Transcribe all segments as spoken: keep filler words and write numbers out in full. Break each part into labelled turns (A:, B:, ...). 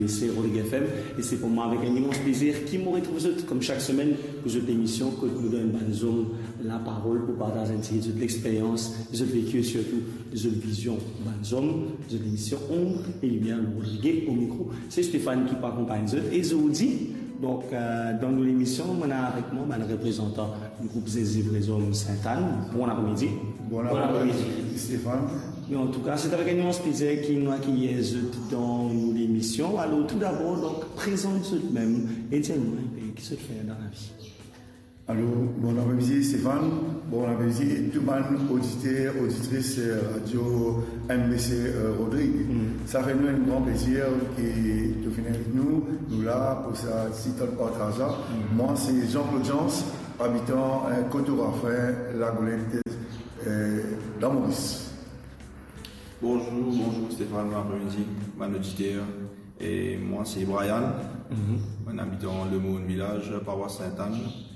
A: C'est Rodrigue F M et c'est pour moi avec un immense plaisir qui m'aurait trouvé comme chaque semaine pour cette émission que nous donne la parole pour partager un petit peu de l'expérience, de vécu et surtout de vision Banzom, de l'émission Ombre et Lumière, Rodrigue au micro. C'est Stéphane qui accompagne et je vous dis, donc euh, dans l'émission, on a avec moi un représentant du groupe Zézé Vrezom Sainte-Anne. Bon après-midi.
B: Bon après-midi, Stéphane.
A: Mais en tout cas, c'est avec un immense plaisir qui nous accueille dans l'émission. Alors, tout d'abord, donc, présente vous-même et dites-nous qui se fait dans la vie.
B: Alors, bon après-midi, Stéphane. Bon après-midi, tout le monde, auditeur, auditrice radio M B C euh, Rodrigue. Mm. Ça fait nous un grand plaisir de venir avec nous, nous là, pour ça, si tu le partage. Mm. Moi, c'est Jean-Claude Jans, habitant euh, Côte-Rafin, la Golette, euh, dans Maurice.
C: Bonjour, bonjour Stéphane, bon après-midi, mon auditeur. Et moi c'est Brian, mm-hmm. un habitant Le Monde Village, paroisse Sainte-Anne.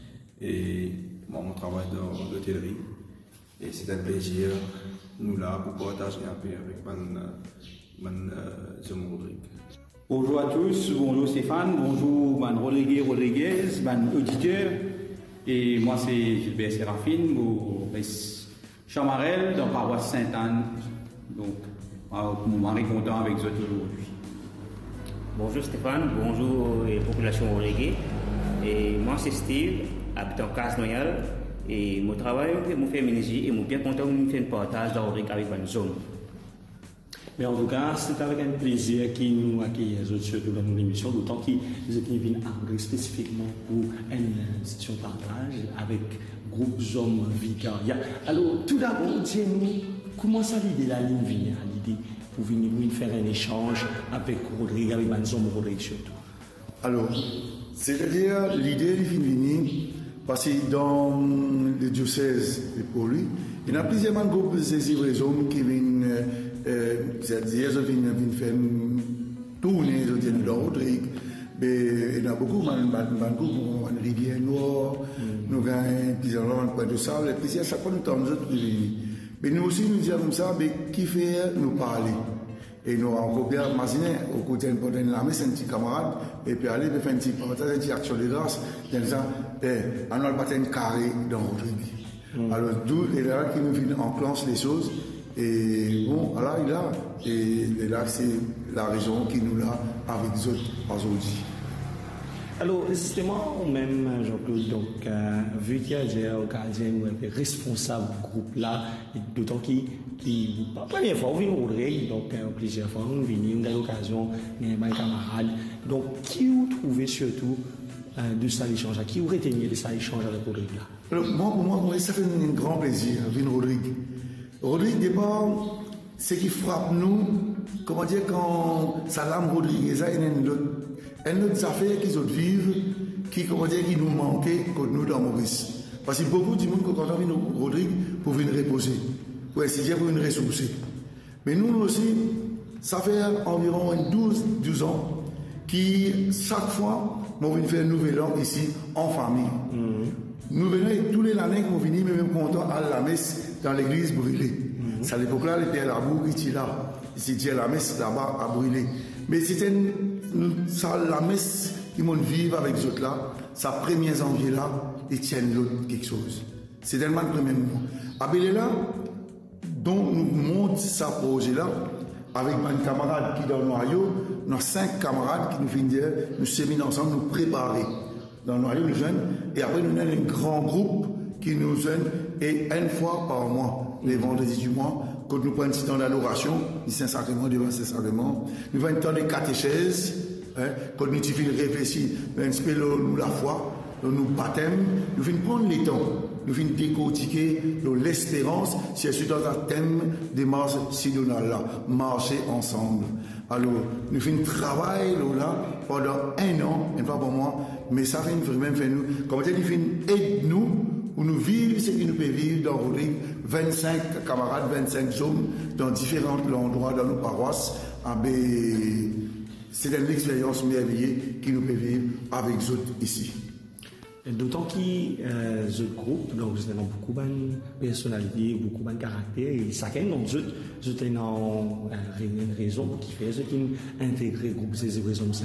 C: Et moi, on travaille dans l'hôtellerie. Et c'est un plaisir, nous là, pour partager un peu avec mon, mon euh, Rodrigue.
D: Bonjour à tous, bonjour Stéphane, bonjour mon Rodrigue Rodriguez, mon auditeur. Et moi c'est Gilbert Séraphine, mon Chamarel, dans paroisse Sainte-Anne. Donc, je suis content avec vous aujourd'hui.
E: Bonjour Stéphane, bonjour et population Rodrigue. Et moi c'est Steve, habitant Casse-Noyal. Et mon travail, je fais ménager et je suis bien content de faire un partage dans Rodrigue avec une zone.
A: Mais en tout cas, c'est avec un plaisir qui nous accueille surtout dans nos émissions, d'autant qu'ils viennent à spécifiquement pour une session de partage avec groupe Hommes Vicariat. Alors, tout d'abord, dis-nous, comment ça l'idée la ligne vient l'idée pour venir faire un échange avec Rodrigue, avec Banzom Rodrigue surtout?
B: Alors, c'est-à-dire l'idée vient venir parce que dans le diocèse pour lui, il y a plusieurs groupes de ces hommes qui viennent, euh, c'est-à-dire ils viennent faire tourner, je dis, dans Rodrigue. Mais il y a beaucoup de groupes, une rivière noire, nous avons plusieurs points de sable, et puis à chaque fois nous sommes autres qui viennent. Mais nous aussi, nous disons comme ça, mais qui fait nous parler? Et nous avons bien imaginé, au côté de la messe, un petit camarade, et puis aller faire un petit partage, une petite action de grâce, en disant, eh, on a pas un carré dans Rodrigue. Mm. Alors, d'où, et là, qui nous vient enclenche les choses, et bon, là, il a, et, et là, c'est la raison qui nous l'a avec les autres aujourd'hui.
A: Alors, justement, même Jean-Claude, donc, euh, vu qu'il y a déjà un gardien ou un responsable du groupe là, d'autant qu'il, qui, la première fois, on vient au Rodrigue, donc, euh, plusieurs fois, on vient, on a l'occasion, on a un camarade. Donc, qui vous trouvez surtout euh, de ça l'échange, qui vous retenez de ça l'échange avec Rodrigue là?
B: Alors, moi, pour moi, ça fait un grand plaisir, venir Rodrigue. Rodrigue, d'abord, ce qui frappe nous, comment dire, quand Salam Rodrigue, ça, il y a une autre. Un autre affaire qu'ils ont vivre, qui, comment dire, qui nous manquait quand nous dans Maurice. Parce que beaucoup de monde, quand on vient au Rodrigue, pour venir reposer, pour essayer pour venir ressourcer. Mais nous aussi, ça fait environ douze, douze ans, qui, chaque fois, on vient faire un nouvel an ici, en famille. Mm-hmm. Nous venons tous les années qu'on vient, même content à la messe, dans l'église brûlée. Mm-hmm. C'est à l'époque-là, les pères Labour, qui étaient là. Ils étaient à la messe là-bas, à brûler. Mais c'était une, ça, la messe qui m'ont vivre avec les autres là, sa première janvier là, ils tiennent l'autre quelque chose. C'est tellement le premier moment. Abelé là, dont nous monte sa projet là, avec mes camarades qui dans le noyau, nos cinq camarades qui nous finissent, nous séminent ensemble, nous préparer dans le noyau, nous jeunes, et après nous avons un grand groupe qui nous jeunes, et une fois par mois, les vendredis du mois, quand nous prenons un temps d'adoration, du Saint-Sacrement, devant Saint-Sacrement, nous prenons un temps de catéchèse, hein, quand nous suffit de réfléchir, nous la foi, nous baptême, nous venons prendre les temps, nous venons décortiquer l'espérance, c'est surtout dans un thème des marches synodales là, marcher ensemble. Alors, nous faisons un travail là pendant un an, et pas pour moi, mais ça fait même fait nous, comme dit, nous faisons aide-nous, où nous vivons ce qui nous peut vivre dans Rodrigue, vingt-cinq camarades, vingt-cinq hommes, dans différents endroits dans nos paroisses. Ah ben, c'est une expérience merveilleuse qui nous peut vivre avec les autres ici.
A: D'autant que euh, ce groupe, donc, vous avez beaucoup de personnalités, beaucoup de caractères, et chacun d'entre eux, vous avez une raison pour qui fait, ce qui intègre le groupe, ces raisons.